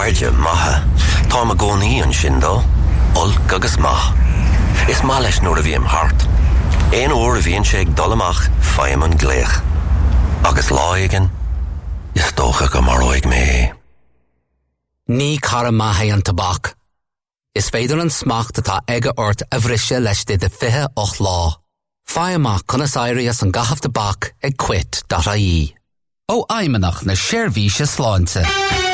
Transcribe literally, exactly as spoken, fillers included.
Cairde maithe, tá ma gcónaí an sin dó, olc agus maith. Is má leis nuair a bhí am thart. Éon uair a bhíonn sé ag dul amach feim an gléach. Agus láigen, is dócha go mar óig mé. Ní cara maithe an tabhac. Is féidir an smacht atá aige ort a bhriсе leis de de fithe och lá. Fai amach conas éirí as an gahaf tabhac ag quit dat a í. Ó aimenach na seirbhíse sláinte.